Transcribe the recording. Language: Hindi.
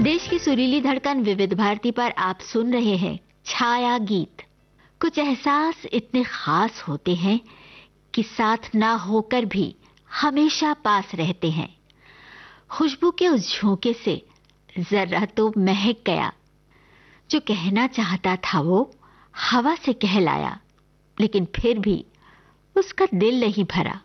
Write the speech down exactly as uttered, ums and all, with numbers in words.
देश की सुरीली धड़कन विविध भारती पर आप सुन रहे हैं छाया गीत। कुछ एहसास इतने खास होते हैं कि साथ ना होकर भी हमेशा पास रहते हैं। खुशबू के उस झोंके से जरा तो महक गया। जो कहना चाहता था वो हवा से कहलाया, लेकिन फिर भी उसका दिल नहीं भरा।